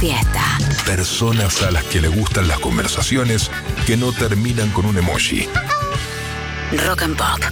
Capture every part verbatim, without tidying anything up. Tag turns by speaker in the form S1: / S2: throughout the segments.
S1: fiesta.
S2: Personas a las que les gustan las conversaciones que no terminan con un emoji.
S1: Rock and Pop.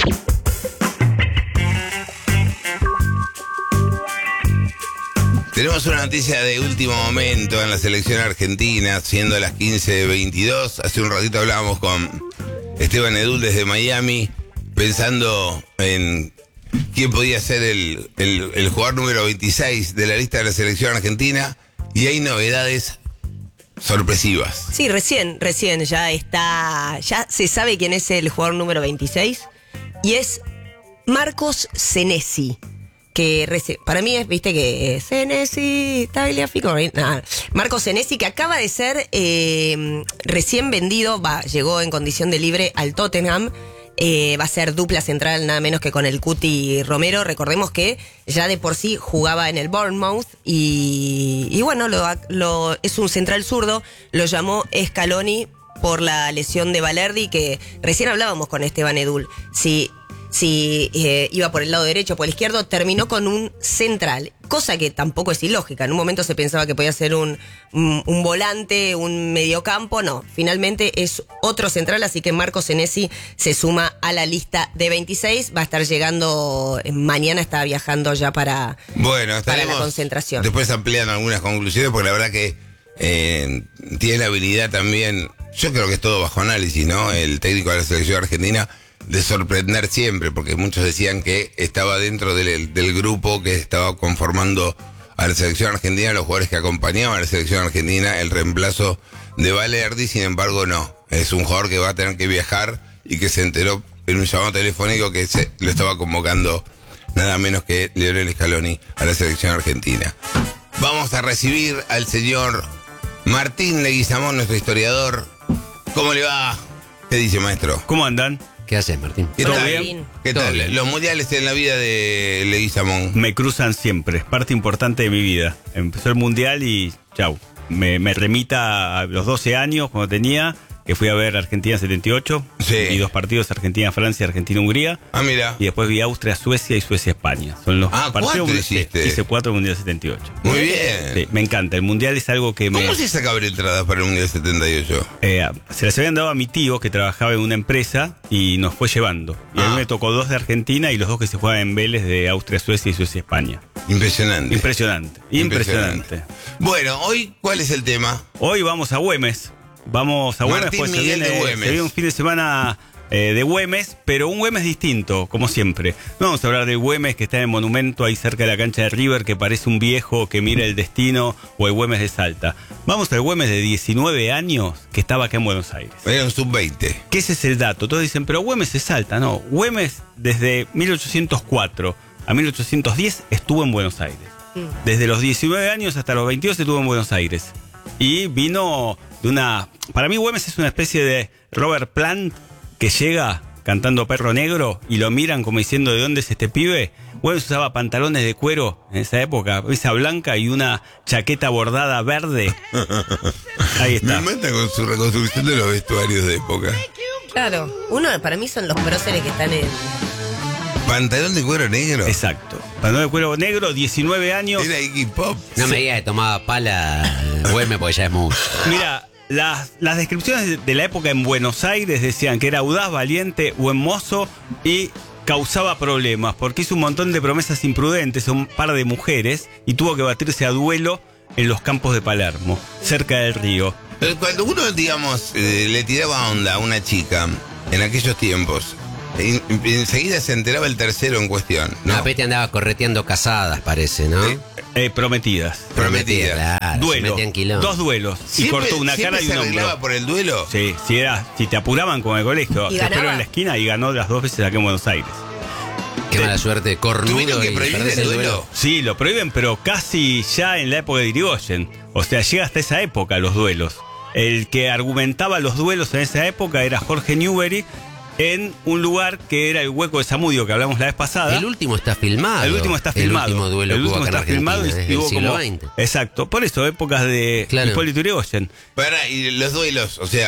S3: Tenemos una noticia de último momento en la selección argentina, siendo las quince veintidós. Hace un ratito hablábamos con Esteban Edul desde Miami, pensando en quién podía ser el, el, el jugador número veintiséis de la lista de la selección argentina, y hay novedades sorpresivas.
S4: Sí, recién, recién ya está, ya se sabe quién es el jugador número veintiséis, y es Marcos Senesi. Que para mí es, viste que Senesi, Tagliafico, nah, Marcos Senesi, que acaba de ser eh, recién vendido, va, llegó en condición de libre al Tottenham, eh, va a ser dupla central nada menos que con el Cuti Romero. Recordemos que ya de por sí jugaba en el Bournemouth y, y bueno, lo, lo, es un central zurdo, lo llamó Scaloni por la lesión de Balerdi, que recién hablábamos con Esteban Edul. Si... si eh, iba por el lado derecho o por el izquierdo, terminó con un central, cosa que tampoco es ilógica. En un momento se pensaba que podía ser un, un, un volante, un mediocampo, no, finalmente es otro central, así que Marcos Senesi se suma a la lista de veintiséis, va a estar llegando, mañana está viajando ya para,
S3: bueno,
S4: para la concentración.
S3: Después amplían algunas conclusiones, porque la verdad que eh, tiene la habilidad también, yo creo que es todo bajo análisis, ¿no? El técnico de la selección argentina, de sorprender siempre, porque muchos decían que estaba dentro del, del grupo que estaba conformando a la selección argentina, los jugadores que acompañaban a la selección argentina, el reemplazo de Balerdi. Sin embargo, no, es un jugador que va a tener que viajar y que se enteró en un llamado telefónico que se, lo estaba convocando nada menos que Lionel Scaloni a la selección argentina. Vamos a recibir al señor Martín Leguizamón, nuestro historiador. ¿Cómo le va? ¿Qué dice, maestro?
S5: ¿Cómo andan?
S6: ¿Qué haces, Martín?
S3: ¿Qué
S4: ¿Todo
S3: tal?
S4: bien?
S3: ¿Qué
S6: Todo
S3: tal?
S6: bien.
S3: Los mundiales en la vida de Leguizamón.
S5: Me cruzan siempre, es parte importante de mi vida. Empezó el mundial y chau. Me, me remita a los doce años, cuando tenía, que fui a ver Argentina setenta y ocho.
S3: Sí.
S5: Y dos partidos, Argentina-Francia, Argentina-Hungría.
S3: Ah, mira.
S5: Y después vi Austria-Suecia y Suecia-España. Son los
S3: Ah,
S5: partidos.
S3: ¿cuatro hiciste?
S5: Hice cuatro mundial setenta y ocho.
S3: Muy bien.
S5: Sí, me encanta. El mundial es algo que me...
S3: ¿Cómo se sacaban entradas para el mundial setenta y ocho?
S5: Eh, se las habían dado a mi tío, que trabajaba en una empresa, y nos fue llevando. Y a
S3: Ah.
S5: mí me tocó dos de Argentina y los dos que se juegan en Vélez, de Austria, Suecia y Suecia, España.
S3: Impresionante.
S5: Impresionante, impresionante.
S3: Bueno, hoy, ¿cuál es el tema?
S5: Hoy vamos a Güemes. Vamos a Güemes,
S3: Martín
S5: pues se
S3: Miguel
S5: viene,
S3: de Güemes.
S5: se viene un fin de semana eh, de Güemes, pero un Güemes distinto, como siempre. No vamos a hablar de Güemes, que está en el monumento ahí cerca de la cancha de River, que parece un viejo que mira el destino, o el Güemes de Salta. Vamos al Güemes de diecinueve años, que estaba acá en Buenos Aires.
S3: Era un sub veinte.
S5: Que ese es el dato. Todos dicen, pero Güemes es Salta. No, Güemes desde mil ochocientos cuatro a mil ochocientos diez estuvo en Buenos Aires. Desde los diecinueve años hasta los veintidós estuvo en Buenos Aires. Y vino de una... Para mí Güemes es una especie de Robert Plant que llega cantando Perro Negro y lo miran como diciendo, ¿de dónde es este pibe? Güemes usaba pantalones de cuero en esa época, esa blanca y una chaqueta bordada verde. Ahí está.
S3: Me mata con su reconstrucción de los vestuarios de época.
S4: Claro, uno para mí son los próceres que están en...
S3: Pantalón de cuero negro.
S5: Exacto. Pantalón de cuero negro, diecinueve años.
S3: Era Iggy Pop.
S6: No me digas que tomaba pala Güemes porque ya es mucho.
S5: Mira, las, las descripciones de, de la época en Buenos Aires decían que era audaz, valiente, buen mozo y causaba problemas porque hizo un montón de promesas imprudentes a un par de mujeres y tuvo que batirse a duelo en los campos de Palermo, cerca del río.
S3: Pero cuando uno, digamos, eh, le tiraba onda a una chica en aquellos tiempos, en- enseguida se enteraba el tercero en cuestión, ¿no?
S6: La Pete andaba correteando casadas, parece, ¿no?
S3: Sí.
S5: Eh, prometidas.
S3: Prometida.
S6: Claro, se
S5: Duelo.
S6: metían quilombo.
S5: Dos duelos. Y
S3: Siempre-
S5: cortó una
S3: siempre
S5: cara y
S3: se
S5: un
S3: arreglaba
S5: hombro.
S3: por el duelo.
S5: Sí, si, era, si te apuraban con el colegio,
S4: ¿Y
S5: te espero
S4: ganaba?
S5: en la esquina y ganó las dos veces aquí en Buenos Aires.
S6: Qué mala suerte, cornudo
S3: ¿Tuvieron que
S6: y
S3: prohibir
S6: perdés
S3: el
S6: el
S3: duelo?
S6: duelo.
S5: Sí, lo prohíben, pero casi ya en la época de Irigoyen. O sea, llega hasta esa época los duelos. El que argumentaba los duelos en esa época era Jorge Newbery, en un lugar que era el Hueco de Zamudio, que hablamos la vez pasada.
S6: El último está filmado.
S5: El último está filmado.
S6: El último duelo
S5: El
S6: que hubo
S5: último
S6: acá en
S5: está filmado y
S6: Argentina, desde el
S5: hubo
S6: siglo
S5: como-
S6: veinte.
S5: Exacto, por eso, épocas de
S6: Claro.
S5: Hipólito Yrigoyen.
S3: Para, y los duelos, o sea,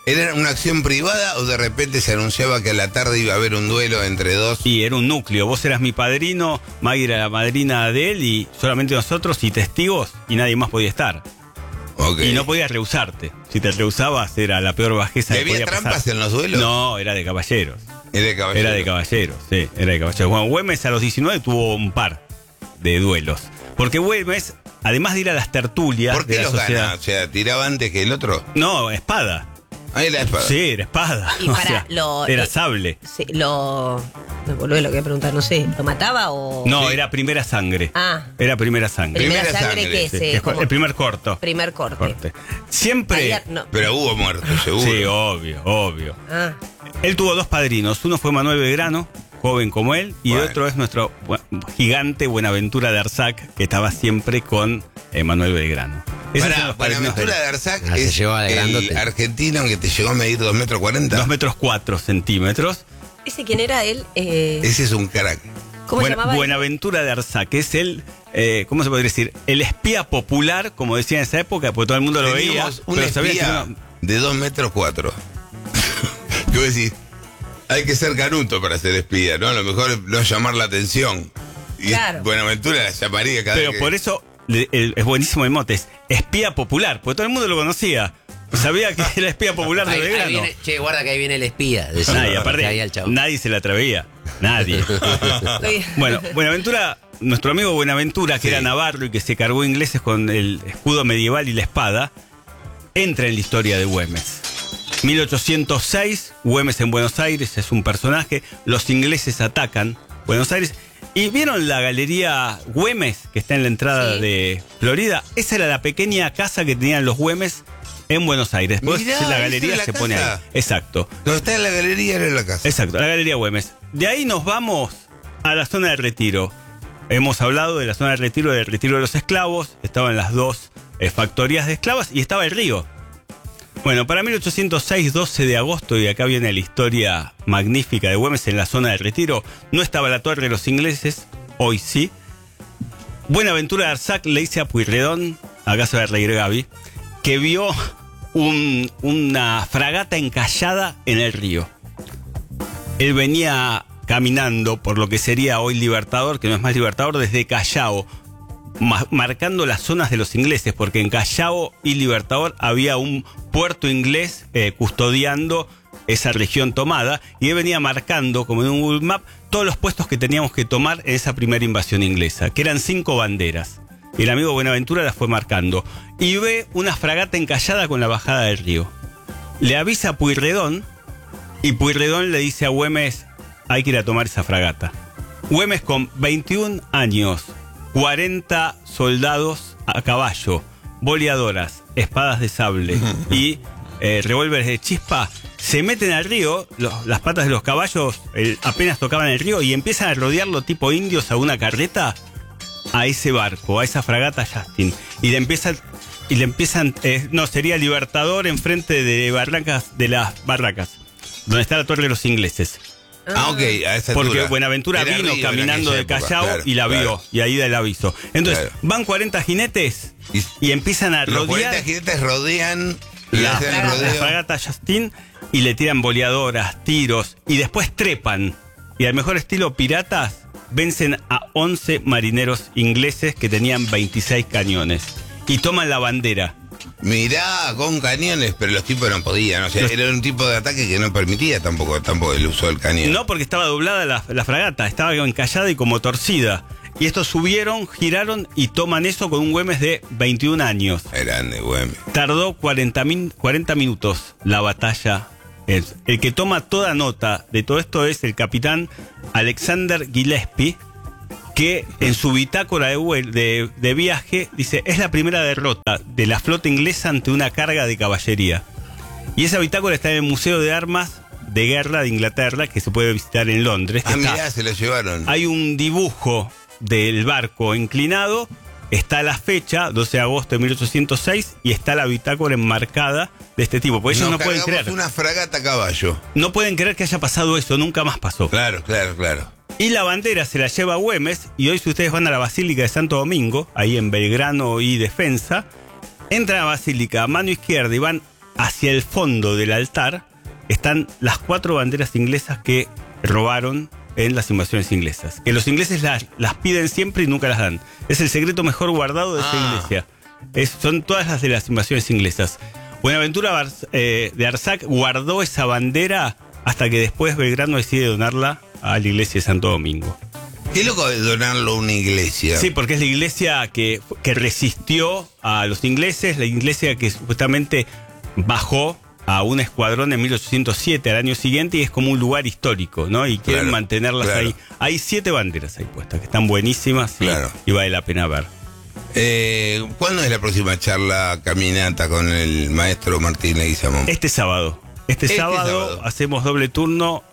S3: ¿Era una acción privada o de repente se anunciaba que a la tarde iba a haber un duelo entre dos?
S5: Y era un núcleo. Vos eras mi padrino, Maggie era la madrina de él y solamente nosotros y testigos y nadie más podía estar.
S3: Okay.
S5: Y no podías rehusarte. Si te rehusabas era la peor bajeza que
S3: ¿Había
S5: podía
S3: trampas
S5: pasar.
S3: en los duelos?
S5: No, era de caballeros.
S3: Era de caballeros.
S5: Era de caballeros, sí, era de caballeros. Bueno, Güemes a los diecinueve tuvo un par de duelos. Porque Güemes, además de ir a las tertulias
S3: ¿Por
S5: de
S3: qué
S5: la
S3: los
S5: sociedad...
S3: gana? O sea, ¿tiraba antes que el otro?
S5: No, espada.
S3: Ahí la espada.
S5: Sí, era espada.
S4: Y
S5: O
S4: para
S5: sea,
S4: lo-
S5: era
S4: eh,
S5: sable.
S4: Sí, lo. Me volví lo que iba a preguntar, no sé. ¿Lo mataba o.?
S5: No,
S3: Sí.
S5: era primera sangre.
S4: Ah.
S5: Era primera sangre.
S4: Primera,
S3: Primera
S4: sangre,
S3: sangre,
S4: que
S5: Sí,
S4: es.
S5: que
S4: eh,
S5: es
S4: como-
S5: el primer corto.
S4: primer corte.
S5: corte. Siempre...
S4: Había- no.
S3: Pero hubo muertos, seguro.
S5: Sí, obvio, obvio.
S4: Ah.
S5: Él tuvo dos padrinos. Uno fue Manuel Belgrano, joven como él, y
S3: Bueno.
S5: el otro es nuestro bu- gigante Buenaventura de Arzac, que estaba siempre con eh, Manuel Belgrano. Esos son
S3: Para,
S5: los padrinos de él.
S3: Buenaventura de Arzac
S6: Ah, se
S3: es
S6: llevaba de
S3: el
S6: grandote.
S3: argentino que te llegó a medir dos metros cuarenta.
S5: Dos metros cuatro centímetros.
S4: ¿Ese quién era él? Eh,
S3: Ese es un crack.
S4: ¿Cómo
S5: Buena-
S4: se llamaba? él?
S5: Buenaventura de Arzac, es el, eh, ¿cómo se podría decir? El espía popular, como decía en esa época, porque todo el mundo lo veía.
S3: Teníamos un
S5: pero sabía que
S3: espía
S5: no-
S3: de dos metros cuatro. ¿Qué vos decís? Hay que ser canuto para ser espía, ¿no? A lo mejor no llamar la atención. Y
S4: Claro.
S3: Buenaventura la llamaría cada
S5: Pero
S3: vez que...
S5: por eso le- el- es buenísimo el mote, es espía popular, porque todo el mundo lo conocía. Sabía que era espía popular de
S6: Ahí- ahí
S5: Belgrano.
S6: viene- che, guarda que ahí viene el espía. decía.
S5: Nadie,
S6: Que ahí
S5: aparte,
S6: al chabón.
S5: nadie se la atrevía. Nadie.
S4: Oye,
S5: Bueno, Buenaventura, nuestro amigo Buenaventura, que
S3: Sí.
S5: era navarro y que se cargó ingleses con el escudo medieval y la espada, entra en la historia de Güemes. mil ochocientos seis, Güemes en Buenos Aires es un personaje, los ingleses atacan Buenos Aires. ¿Y vieron la galería Güemes, que está en la entrada
S4: Sí.
S5: de Florida? Esa era la pequeña casa que tenían los Güemes en Buenos Aires. Vos,
S3: Mirá,
S5: la
S3: ¿esa
S5: galería
S3: es la
S5: se pone
S3: casa?
S5: ahí. Exacto.
S3: Donde está en la galería era en la casa.
S5: Exacto, la Galería Güemes. De ahí nos vamos a la zona de retiro. Hemos hablado de la zona de retiro, del retiro de los esclavos. Estaban las dos eh, factorías de esclavas y estaba el río. Bueno, para mil ochocientos seis, doce de agosto, y acá viene la historia magnífica de Güemes en la zona de retiro, no estaba la torre de los ingleses, hoy sí. Buenaventura de Arzac le dice a Pueyrredón, a casa de Rey Gaby, que vio un- una fragata encallada en el río. Él venía caminando por lo que sería hoy Libertador, que no es más Libertador, desde Callao, ma- marcando las zonas de los ingleses, porque en Callao y Libertador había un puerto inglés eh, custodiando esa región tomada, y él venía marcando, como en un Google Map, todos los puestos que teníamos que tomar en esa primera invasión inglesa, que eran cinco banderas. Y el amigo Buenaventura las fue marcando. Y ve una fragata encallada con la bajada del río. Le avisa a Pueyrredón, y Pueyrredón le dice a Güemes, hay que ir a tomar esa fragata. Güemes con veintiún años, cuarenta soldados a caballo, boleadoras, espadas de sable y eh, revólveres de chispa, se meten al río, los- las patas de los caballos eh, apenas tocaban el río y empiezan a rodearlo tipo indios a una carreta, a ese barco, a esa fragata Justin. Y le empiezan, y le empiezan eh, no, sería Libertador enfrente de Barracas, de las Barracas, donde está la torre de los ingleses.
S3: Ah, ok, a esa
S5: Porque
S3: altura.
S5: Buenaventura
S3: Era
S5: vino
S3: río en
S5: caminando de
S3: aquella época,
S5: Callao
S3: claro,
S5: y la vio,
S3: claro.
S5: y ahí da el aviso. Entonces,
S3: Claro.
S5: van cuarenta jinetes
S3: Y-
S5: y, empiezan a
S3: Los
S5: rodear
S3: cuarenta jinetes rodean y
S5: la,
S3: hacen el
S5: la
S3: rodeo.
S5: fragata Justin y le tiran boleadoras, tiros, y después trepan. Y al mejor estilo piratas, vencen a once marineros ingleses que tenían veintiséis cañones. Y toman la bandera.
S3: Mirá, con cañones, pero los tipos no podían. O sea, era un tipo de ataque que no permitía tampoco, tampoco el uso del cañón.
S5: No, porque estaba doblada la, la fragata, estaba encallada y como torcida. Y estos subieron, giraron y toman eso con un Güemes de veintiún años.
S3: Grande, güey.
S5: Tardó cuarenta, min- cuarenta minutos la batalla. El, el que toma toda nota de todo esto es el capitán Alexander Gillespie, que en su bitácora de, vuel- de, de viaje dice, es la primera derrota de la flota inglesa ante una carga de caballería. Y esa bitácora está en el Museo de Armas de Guerra de Inglaterra, que se puede visitar en Londres.
S3: Ah,
S5: Está-
S3: mirá, se lo llevaron.
S5: hay un dibujo del barco inclinado, está la fecha, doce de agosto de mil ochocientos seis, y está la bitácora enmarcada de este tipo. Porque ellos
S3: Nos
S5: no pueden
S3: cargamos
S5: creer.
S3: una fragata a caballo.
S5: No pueden creer que haya pasado eso, nunca más pasó.
S3: Claro, claro, claro.
S5: Y la bandera se la lleva Güemes, y hoy si ustedes van a la Basílica de Santo Domingo, ahí en Belgrano y Defensa, entran a la Basílica a mano izquierda y van hacia el fondo del altar están las cuatro banderas inglesas que robaron en las invasiones inglesas. Que los ingleses las, las piden siempre y nunca las dan. Es el secreto mejor guardado de esa
S3: Ah.
S5: iglesia. Es, son todas las de las invasiones inglesas. Buenaventura Bar- eh, de Arzac guardó esa bandera hasta que después Belgrano decide donarla a la iglesia de Santo Domingo.
S3: Qué loco de donarlo a una iglesia.
S5: Sí, porque es la iglesia que, que resistió a los ingleses, la iglesia que supuestamente bajó a un escuadrón en mil ochocientos siete al año siguiente y es como un lugar histórico, ¿no? Y quieren
S3: Claro,
S5: mantenerlas
S3: claro.
S5: ahí. Hay siete banderas ahí puestas que están buenísimas y,
S3: Claro.
S5: y vale la pena ver.
S3: Eh, ¿Cuándo es la próxima charla, caminata con el maestro Martín Leguizamón?
S5: Este sábado. Este,
S3: Este
S5: sábado,
S3: sábado.
S5: hacemos doble turno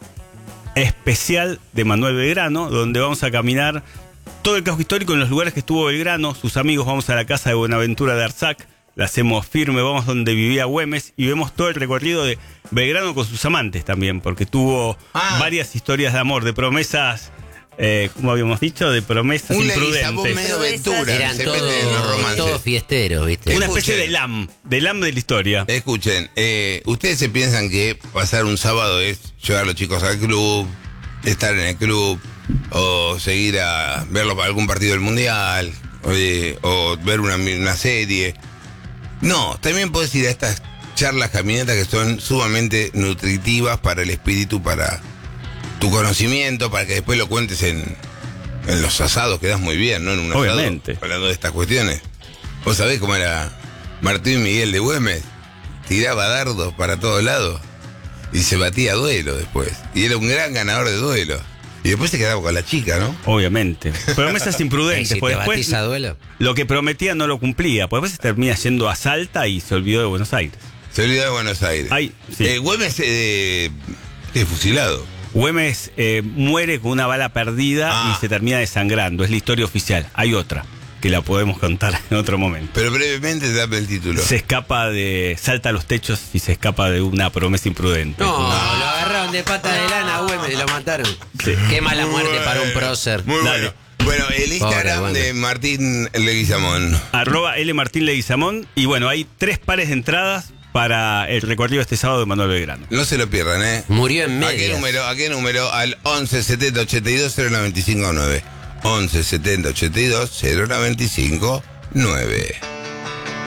S5: especial de Manuel Belgrano, donde vamos a caminar todo el casco histórico en los lugares que estuvo Belgrano, sus amigos. Vamos a la casa de Buenaventura de Arzac, la hacemos firme, vamos donde vivía Güemes y vemos todo el recorrido de Belgrano con sus amantes también, porque tuvo
S3: Ah.
S5: varias historias de amor, de promesas, eh, como habíamos dicho, de promesas
S3: Un Leguizamón
S5: imprudentes.
S3: medio aventura,
S6: Eran
S3: se
S6: todos
S3: meten en los romances.
S6: todo fiesteros, ¿viste?
S5: Una especie
S3: Escuchen.
S5: de lam, de lam de la historia.
S3: Escuchen, eh, ustedes se piensan que pasar un sábado es llevar a los chicos al club, estar en el club, o seguir a verlos para algún partido del mundial, oye, o ver una, una serie. No, también puedes ir a estas charlas caminatas que son sumamente nutritivas para el espíritu, para tu conocimiento, para que después lo cuentes en, en los asados, quedas muy bien, ¿no? En un asado,
S5: Obviamente.
S3: hablando de estas cuestiones. ¿Vos sabés cómo era Martín Miguel de Güemes? Tiraba dardos para todos lados y se batía a duelo después. Y era un gran ganador de duelo. Y después se quedaba con la chica, ¿no?
S5: Obviamente. Promesas
S6: Ey,
S5: imprudentes.
S6: si te
S5: porque después
S6: batís a duelo.
S5: lo que prometía no lo cumplía. Pues después se termina yendo a Salta y se olvidó de Buenos Aires.
S3: Se olvidó de Buenos Aires.
S5: Ay, sí.
S3: Eh, Güemes eh, es fusilado.
S5: Güemes eh, muere con una bala perdida
S3: Ah.
S5: y se termina desangrando. Es la historia oficial. Hay otra que la podemos contar en otro momento.
S3: Pero brevemente dame el título.
S5: Se escapa de... Salta a los techos y se escapa de una promesa imprudente.
S6: No, lo agarraron de pata de lana, Güemes, y lo mataron.
S5: Sí.
S6: Qué mala
S3: Muy
S6: muerte para un
S3: bueno,
S6: prócer.
S3: Muy
S5: Dale.
S3: bueno. Bueno, el Instagram
S6: Pobre, bueno.
S3: de Martín Leguizamón.
S5: Arroba L Martín Leguizamón. Y bueno, hay tres pares de entradas para el recorrido este sábado de Manuel Belgrano.
S3: No se lo pierdan, ¿eh?
S6: Murió en
S3: ¿A qué
S6: medias.
S3: número? ¿A qué número? Al once setenta ochenta y dos cero noventa y cinco nueve. once setenta ochenta y dos cero noventa y cinco nueve.